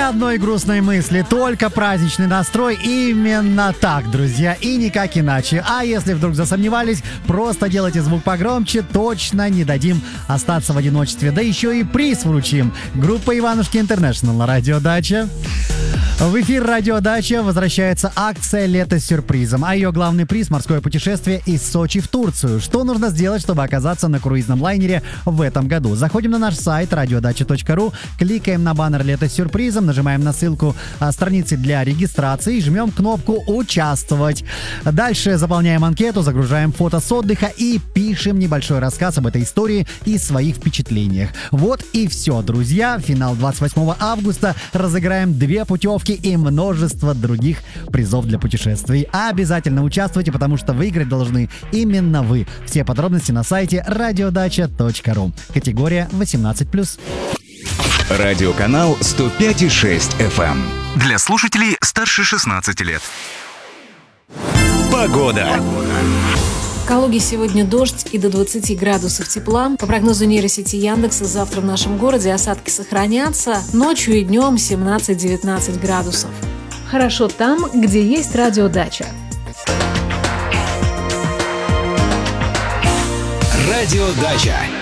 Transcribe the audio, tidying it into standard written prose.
одной грустной мысли, только праздничный настрой. Именно так, друзья, и никак иначе. А если вдруг засомневались, просто делайте звук погромче, точно не дадим остаться в одиночестве. Да еще и приз вручим. Группа Иванушки Интернешнл на Радио Дача. В эфир Радио Дача возвращается акция «Лето с сюрпризом», а ее главный приз – морское путешествие из Сочи в Турцию. Что нужно сделать, чтобы оказаться на круизном лайнере в этом году? Заходим на наш сайт radiodacha.ru, кликаем на баннер «Лето с сюрпризом», нажимаем на ссылку страницы для регистрации и жмем кнопку «Участвовать». Дальше заполняем анкету, загружаем фото с отдыха и пишем небольшой рассказ об этой истории и своих впечатлениях. Вот и все, друзья. Финал 28 августа. Разыграем 2 путевки и множество других призов для путешествий. Обязательно участвуйте, потому что выиграть должны именно вы. Все подробности на сайте radiodacha.ru. Категория 18+. Радиоканал 105,6 FM. Для слушателей старше 16 лет. Погода. В Калуге сегодня дождь и до 20 градусов тепла. По прогнозу нейросети Яндекса, завтра в нашем городе осадки сохранятся. Ночью и днем 17-19 градусов. Хорошо там, где есть радиодача. Радио Дача.